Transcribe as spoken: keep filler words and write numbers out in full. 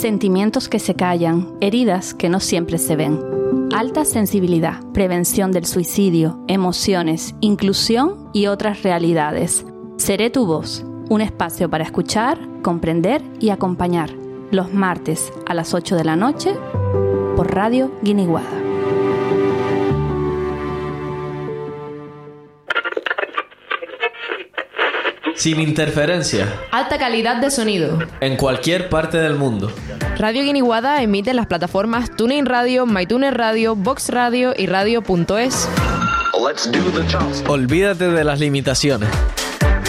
Sentimientos que se callan, heridas que no siempre se ven. Alta sensibilidad, prevención del suicidio, emociones, inclusión y otras realidades. Seré tu voz, un espacio para escuchar, comprender y acompañar. Los martes a las ocho de la noche por Radio Guiniguada. Sin interferencia. Alta calidad de sonido. En cualquier parte del mundo. Radio Guiniguada emite en las plataformas TuneIn Radio, MyTuner Radio, Vox Radio y Radio punto es. Olvídate de las limitaciones.